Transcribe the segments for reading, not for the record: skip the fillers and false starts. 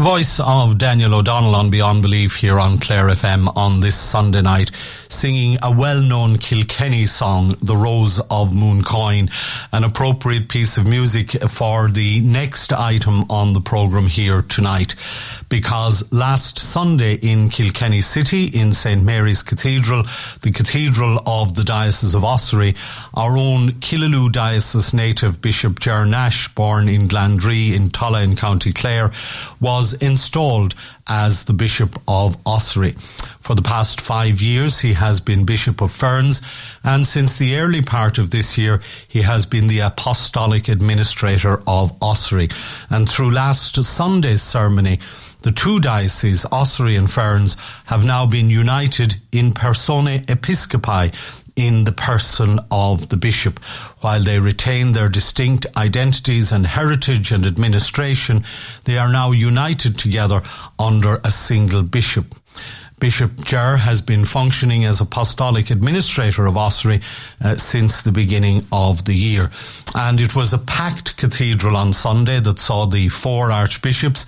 voice of Daniel O'Donnell on Beyond Belief here on Clare FM on this Sunday night, singing a well-known Kilkenny song, The Rose of Mooncoin, an appropriate piece of music for the next item on the programme here tonight. Because last Sunday in Kilkenny City, in St Mary's Cathedral, the Cathedral of the Diocese of Ossory, our own Killaloe Diocese native Bishop Ger Nash, born in Glandree in Tulla in County Clare, was installed as the Bishop of Ossory. For the past 5 years, he has been Bishop of Ferns, and since the early part of this year, he has been the Apostolic Administrator of Ossory. And through last Sunday's ceremony, the two dioceses, Ossory and Ferns, have now been united in persona episcopi, in the person of the bishop. While they retain their distinct identities and heritage and administration, they are now united together under a single bishop. Bishop Ger has been functioning as Apostolic Administrator of Ossory since the beginning of the year. And it was a packed cathedral on Sunday that saw the 4 archbishops,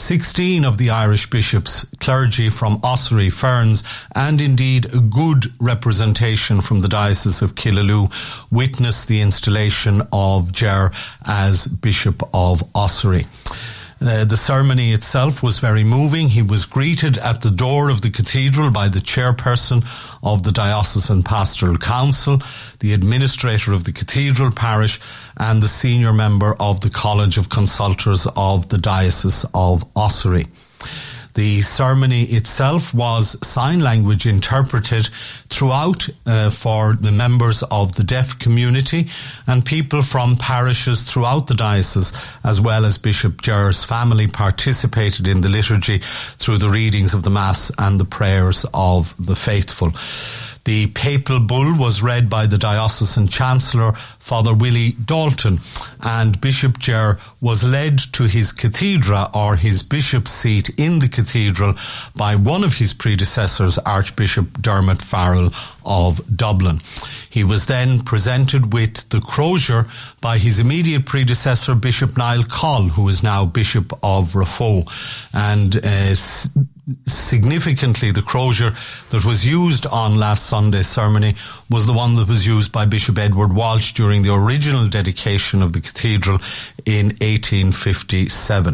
16 of the Irish bishops, clergy from Ossory, Ferns, and indeed a good representation from the Diocese of Killaloe witness the installation of Ger as Bishop of Ossory. The ceremony itself was very moving. He was greeted at the door of the cathedral by the chairperson of the Diocesan Pastoral Council, the administrator of the cathedral parish, and the senior member of the College of Consultors of the Diocese of Ossory. The ceremony itself was sign language interpreted throughout for the members of the deaf community and people from parishes throughout the diocese, as well as Bishop Ger's family participated in the liturgy through the readings of the Mass and the prayers of the faithful. The papal bull was read by the diocesan chancellor, Father Willie Dalton, and Bishop Ger was led to his cathedra, or his bishop's seat in the cathedral, by one of his predecessors, Archbishop Dermot Farrell of Dublin. He was then presented with the crozier by his immediate predecessor, Bishop Niall Coll, who is now Bishop of Raphoe. And significantly, the crozier that was used on last Sunday's ceremony was the one that was used by Bishop Edward Walsh during the original dedication of the cathedral in 1857.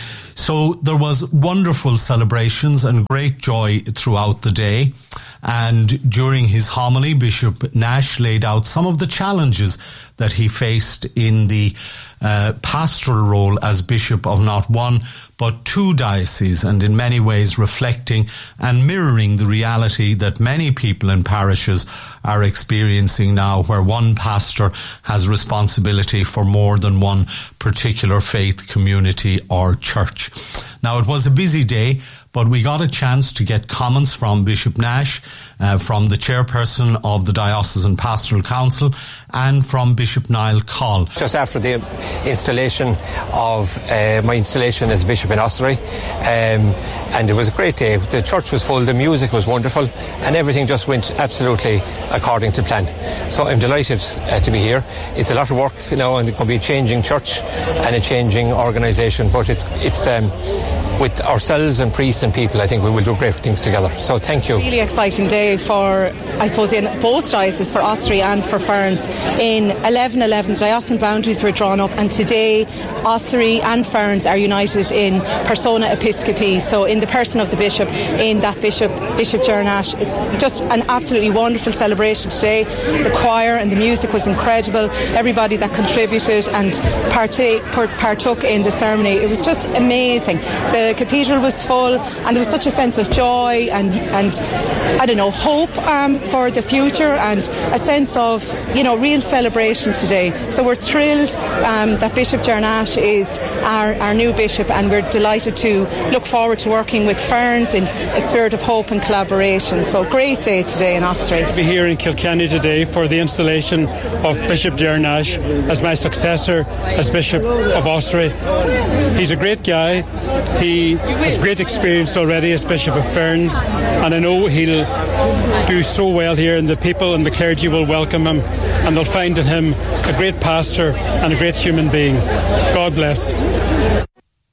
So there was wonderful celebrations and great joy throughout the day. And during his homily, Bishop Nash laid out some of the challenges that he faced in the pastoral role as bishop of not one but 2 dioceses, and in many ways reflecting and mirroring the reality that many people in parishes are experiencing now, where one pastor has responsibility for more than one particular faith community or church. Now, it was a busy day, but we got a chance to get comments from Bishop Nash, from the chairperson of the Diocesan Pastoral Council, and from Bishop Niall Coll. Just after the installation of my installation as Bishop in Ossory, and it was a great day. The church was full, the music was wonderful, and everything just went absolutely according to plan. So I'm delighted to be here. It's a lot of work, you know, and it could be a changing church and a changing organisation, but it's with ourselves and priests and people, I think we will do great things together. So thank you. Really exciting day for, I suppose, in both dioceses, for Ossory and for Ferns. In 1111, diocesan boundaries were drawn up, and today Ossory and Ferns are united in persona episcopi, so in the person of the bishop, in that Bishop Ger Nash. It's just an absolutely wonderful celebration today. The choir and the music was incredible. Everybody that contributed and partook in the ceremony, it was just amazing. The cathedral was full, and there was such a sense of joy and I don't know, hope for the future, and a sense of, you know, real celebration today. So we're thrilled that Bishop Ger Nash is our new bishop, and we're delighted to look forward to working with Ferns in a spirit of hope and collaboration. So great day today in Ossory. To be here in Kilkenny today for the installation of Bishop Ger Nash as my successor as Bishop of Ossory. He's a great guy. He has great experience already as Bishop of Ferns, and I know he'll do so well here, and the people and the clergy will welcome him, and they'll find in him a great pastor and a great human being. God bless.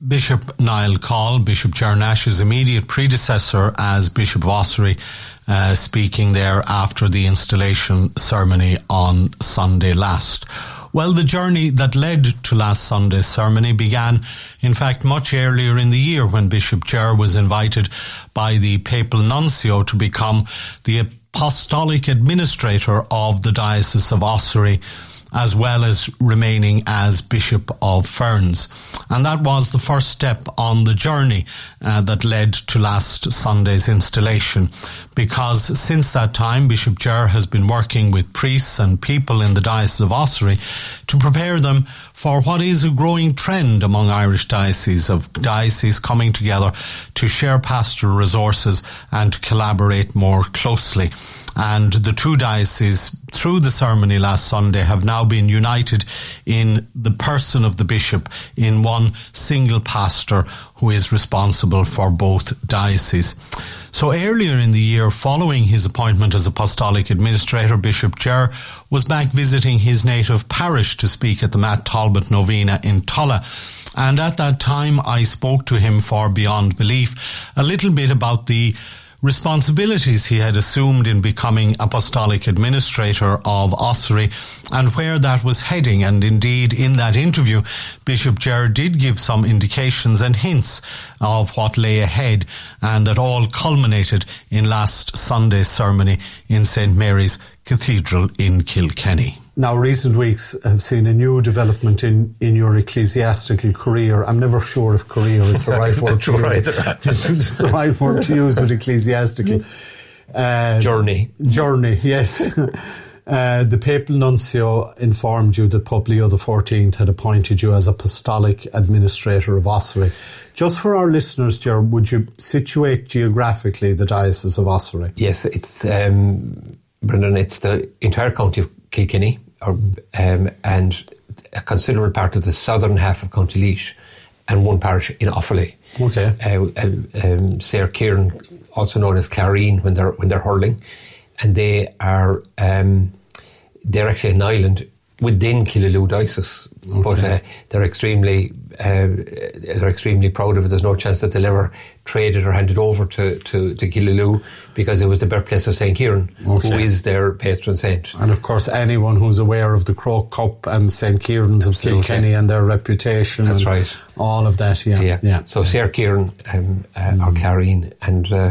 Bishop Niall Call, Bishop Ger Nash's immediate predecessor as Bishop of Ossory, speaking there after the installation ceremony on Sunday last. Well, the journey that led to last Sunday's ceremony began, in fact, much earlier in the year when Bishop Ger was invited by the Papal Nuncio to become the Apostolic Administrator of the Diocese of Ossory, as well as remaining as Bishop of Ferns. And that was the first step on the journey that led to last Sunday's installation, because since that time Bishop Ger has been working with priests and people in the Diocese of Ossory to prepare them for what is a growing trend among Irish dioceses, of dioceses coming together to share pastoral resources and to collaborate more closely. And the two dioceses, through the ceremony last Sunday, have now been united in the person of the bishop, in one single pastor who is responsible for both dioceses. So earlier in the year, following his appointment as Apostolic Administrator, Bishop Ger was back visiting his native parish to speak at the Matt Talbot Novena in Tulla. And at that time, I spoke to him for Beyond Belief a little bit about the responsibilities he had assumed in becoming Apostolic Administrator of Ossory and where that was heading. And indeed, in that interview, Bishop Ger did give some indications and hints of what lay ahead, and that all culminated in last Sunday's ceremony in St. Mary's Cathedral in Kilkenny. Now, recent weeks have seen a new development in your ecclesiastical career. I'm never sure if career is the right word to use. It's the right word to use with ecclesiastical. Journey, yes. The Papal Nuncio informed you that Pope Leo XIV had appointed you as Apostolic Administrator of Ossory. Just for our listeners, Ger, would you situate geographically the Diocese of Ossory? Yes, it's, Brendan, it's the entire county of Kilkenny, and a considerable part of the southern half of County Laois, and one parish in Offaly. Okay. Saint Kieran, also known as Clarine when they're hurling, and they are they're actually an island within Killaloe Diocese, okay. But they're extremely proud of it. There's no chance that they'll ever trade it or hand it over to Killaloe, because it was the birthplace of St. Kieran, okay, who is their patron saint. And of course, anyone who's aware of the Croke Cup and St. Kieran's of Kilkenny and their reputation, that's and right, all of that, yeah. So St. Kieran or Clarine, and